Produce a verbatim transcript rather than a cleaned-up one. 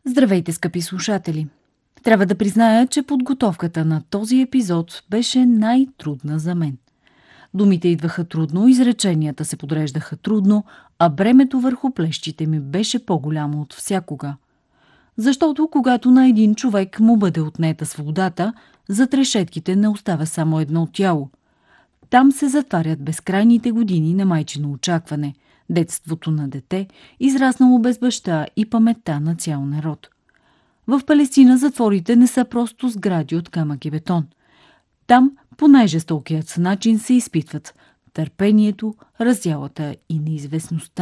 Здравейте, скъпи слушатели! Трябва да призная, че подготовката на този епизод беше най-трудна за мен. Думите идваха трудно, изреченията се подреждаха трудно, а бремето върху плещите ми беше по-голямо от всякога. Защото когато на един човек му бъде отнета свободата, зад решетките не оставя само едно тяло. Там се затварят безкрайните години на майчино очакване, детството на дете, израснало без баща и паметта на цял народ. В Палестина затворите не са просто сгради от камък и бетон. Там по най-жестокият начин се изпитват търпението, раздялата и неизвестността.